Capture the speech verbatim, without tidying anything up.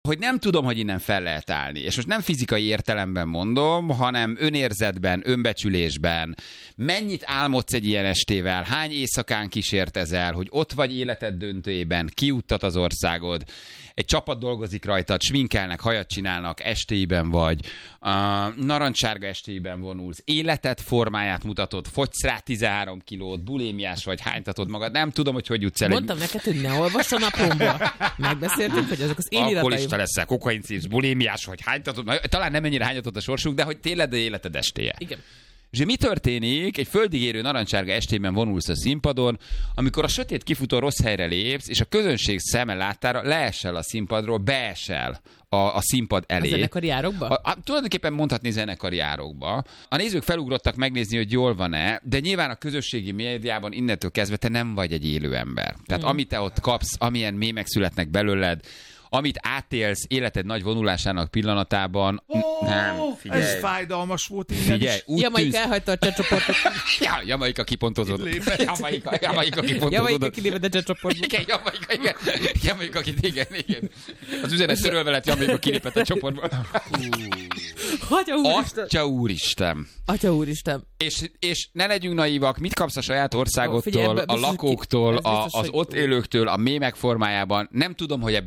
hogy nem tudom, hogy innen fel lehet állni. És most nem fizikai értelemben mondom, hanem önérzetben, önbecsülésben. Mennyit álmodsz egy ilyen estével? Hány éjszakán kísértezel, hogy ott vagy életed döntőjében, kiuttat az országod, egy csapat dolgozik rajtad, sminkelnek, hajat csinálnak, estéiben vagy, uh, narancssárga estéiben vonulsz, életed formáját mutatod, fogysz rá tizenhárom kilót, bulémiás vagy, hánytatod magad, nem tudom, hogy hogy jutsz el. Mondtam egy... neked, hogy ne olvass a naplomba. Megbeszéltük, hogy ezek az én irataim. Alkoholista leszel, kokaincipsz, bulémiás vagy, hánytatod, na, talán nem ennyire hánytatod a sorsuk, de hogy tényleg életed estéje. Igen. És mi történik? Egy földig érő narancssárga estében vonulsz a színpadon, amikor a sötét kifutó rossz helyre lépsz, és a közönség szeme láttára leesel a színpadról, beesel a, a színpad elé. A zenekari árokba? A, a, tulajdonképpen mondhatni zenekari árokba. A nézők felugrottak megnézni, hogy jól van-e, de nyilván a közösségi médiában innentől kezdve te nem vagy egy élő ember. Tehát hmm. amit te ott kapsz, amilyen mémek születnek belőled, amit átélsz életed nagy vonulásának pillanatában, oh, nem, figyelj. Ez fájdalmas volt. Figyelj, úgy Jamaika tűz... elhagyta a csehcsoportot. Ja, Jamaika kipontozott. Jamaika, Jamaika kipontozott. Jamaika kilépett a csehcsoportból. Igen, Jamaika, igen. Jamaika, igen, igen. Az üzenet törölve lett, Jamaika kilépett a csoportból. Atya úristen. Atya úristen. Atya úristen. És, és ne legyünk naívak, mit kapsz a saját országodtól, oh, figyelj, ebbe, a lakóktól, ki, a, biztos, az hogy... ott élőktől, a mémek formájában. Nem tudom, hogy